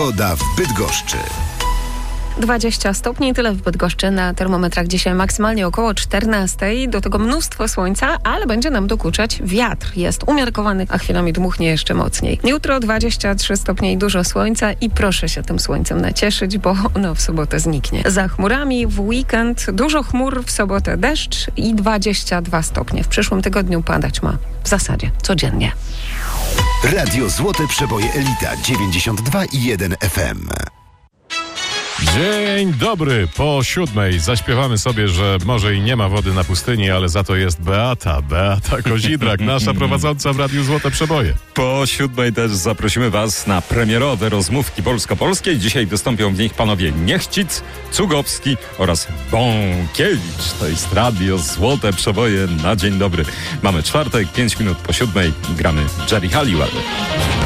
Pogoda w Bydgoszczy. 20 stopni, tyle w Bydgoszczy na termometrach dzisiaj maksymalnie około 14. Do tego mnóstwo słońca, ale będzie nam dokuczać wiatr. Jest umiarkowany, a chwilami dmuchnie jeszcze mocniej. Jutro 23 stopnie i dużo słońca i proszę się tym słońcem nacieszyć, bo ono w sobotę zniknie. Za chmurami w weekend dużo chmur, w sobotę deszcz i 22 stopnie. W przyszłym tygodniu padać ma w zasadzie codziennie. Radio Złote Przeboje Elita 92,1 FM. Dzień dobry, po 7:00 zaśpiewamy sobie, że może i nie ma wody na pustyni, ale za to jest Beata Kozidrak, nasza prowadząca w Radiu Złote Przeboje. Po 7:00 też zaprosimy Was na premierowe rozmówki polsko-polskie. Dzisiaj wystąpią w nich panowie Niechcic, Cugowski oraz Bąkiewicz. To jest Radio Złote Przeboje na dzień dobry. Mamy czwartek, 5 minut po 7:00, gramy Jerry Halliwell.